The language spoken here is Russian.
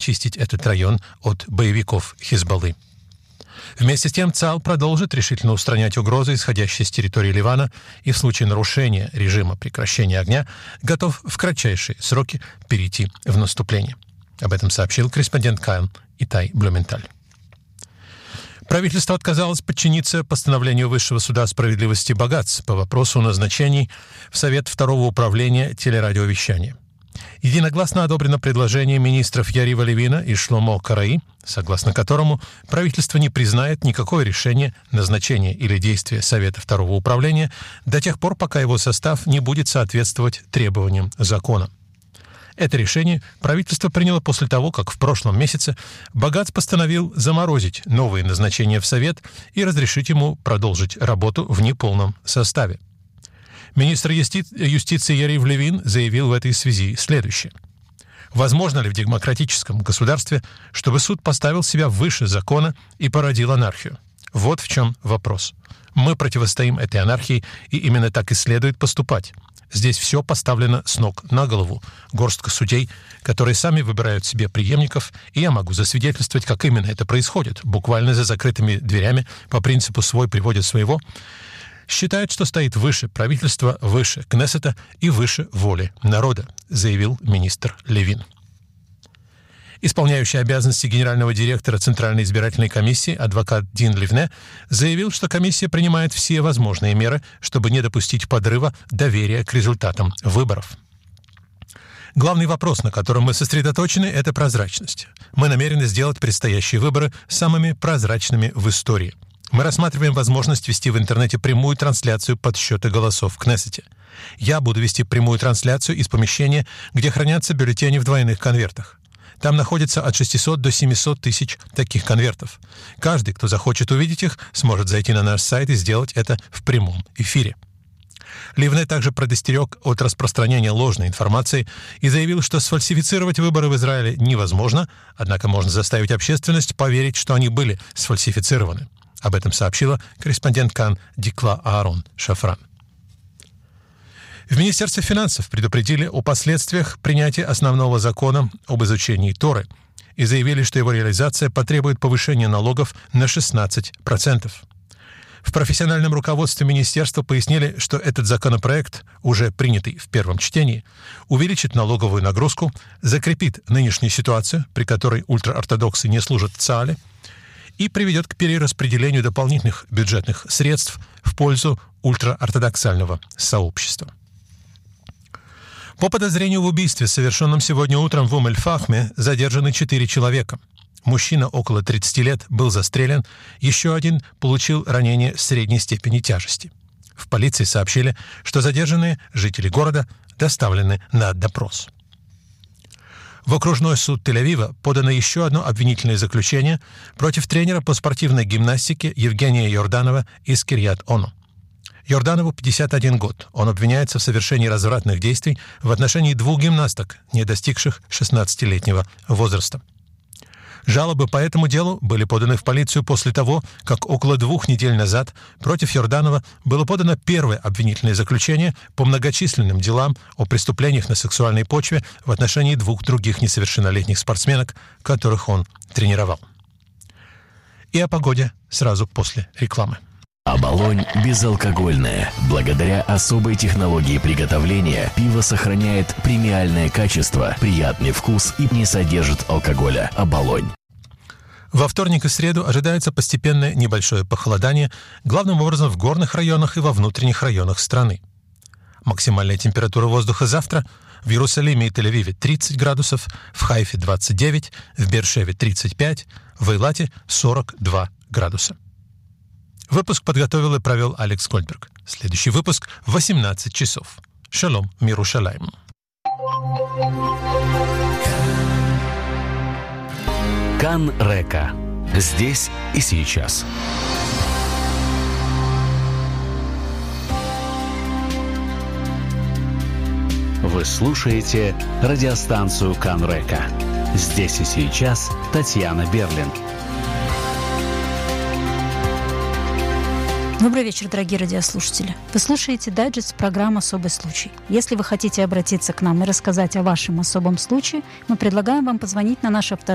очистить этот район от боевиков Хизбаллы. Вместе с тем ЦАЛ продолжит решительно устранять угрозы, исходящие с территории Ливана, и в случае нарушения режима прекращения огня готов в кратчайшие сроки перейти в наступление. Об этом сообщил корреспондент КАН Итай Блюменталь. Правительство отказалось подчиниться постановлению Высшего суда справедливости Багац по вопросу назначений в Совет второго управления телерадиовещания. Единогласно одобрено предложение министров Ярива Левина и Шломо Караи, согласно которому правительство не признает никакое решение, назначения или действия Совета второго управления до тех пор, пока его состав не будет соответствовать требованиям закона. Это решение правительство приняло после того, как в прошлом месяце Багац постановил заморозить новые назначения в Совет и разрешить ему продолжить работу в неполном составе. Министр юстиции Ярив Левин заявил в этой связи следующее. Возможно ли в демократическом государстве, чтобы суд поставил себя выше закона и породил анархию? Вот в чем вопрос. Мы противостоим этой анархии, и именно так и следует поступать. Здесь все поставлено с ног на голову. Горстка судей, которые сами выбирают себе преемников, и я могу засвидетельствовать, как именно это происходит, буквально за закрытыми дверями, по принципу «свой приводит своего», считают, что стоит выше правительства, выше Кнессета и выше воли народа, заявил министр Левин. Исполняющий обязанности генерального директора Центральной избирательной комиссии адвокат Дин Ливне заявил, что комиссия принимает все возможные меры, чтобы не допустить подрыва доверия к результатам выборов. Главный вопрос, на котором мы сосредоточены, это прозрачность. Мы намерены сделать предстоящие выборы самыми прозрачными в истории. Мы рассматриваем возможность вести в интернете прямую трансляцию подсчета голосов в Кнессете. Я буду вести прямую трансляцию из помещения, где хранятся бюллетени в двойных конвертах. Там находится от 600 до 700 тысяч таких конвертов. Каждый, кто захочет увидеть их, сможет зайти на наш сайт и сделать это в прямом эфире. Ливне также предостерег от распространения ложной информации и заявил, что сфальсифицировать выборы в Израиле невозможно, однако можно заставить общественность поверить, что они были сфальсифицированы. Об этом сообщила корреспондент КАН Дикла Аарон Шафран. В Министерстве финансов предупредили о последствиях принятия основного закона об изучении Торы и заявили, что его реализация потребует повышения налогов на 16%. В профессиональном руководстве министерства пояснили, что этот законопроект, уже принятый в первом чтении, увеличит налоговую нагрузку, закрепит нынешнюю ситуацию, при которой ультраортодоксы не служат в ЦААЛе, и приведет к перераспределению дополнительных бюджетных средств в пользу ультраортодоксального сообщества. По подозрению в убийстве, совершенном сегодня утром в Ум-эль-Фахме, задержаны 4 человека. Мужчина около 30 лет был застрелен, еще один получил ранение средней степени тяжести. В полиции сообщили, что задержанные жители города доставлены на допрос. В окружной суд Тель-Авива подано еще одно обвинительное заключение против тренера по спортивной гимнастике Евгения Йорданова из Кирьят-Оно. Йорданову 51 год. Он обвиняется в совершении развратных действий в отношении 2 гимнасток, не достигших 16-летнего возраста. Жалобы по этому делу были поданы в полицию после того, как около 2 недель назад против Йорданова было подано первое обвинительное заключение по многочисленным делам о преступлениях на сексуальной почве в отношении 2 других несовершеннолетних спортсменок, которых он тренировал. И о погоде сразу после рекламы. Оболонь безалкогольное. Благодаря особой технологии приготовления пиво сохраняет премиальное качество, приятный вкус и не содержит алкоголя. Оболонь. Во вторник и среду ожидается постепенное небольшое похолодание, главным образом в горных районах и во внутренних районах страны. Максимальная температура воздуха завтра в Иерусалиме и Тель-Авиве 30 градусов, в Хайфе 29, в Беэр-Шеве 35, в Эйлате 42 градуса. Выпуск подготовил и провел Алекс Кольберг. Следующий выпуск в 18 часов. Шалом, Мирушалайм. Кан Река. Здесь и сейчас. Вы слушаете радиостанцию Кан Река. Здесь и сейчас Татьяна Берлин. Добрый вечер, дорогие радиослушатели. Вы слушаете дайджест программы «Особый случай». Если вы хотите обратиться к нам и рассказать о вашем особом случае, мы предлагаем вам позвонить на наш автоответчик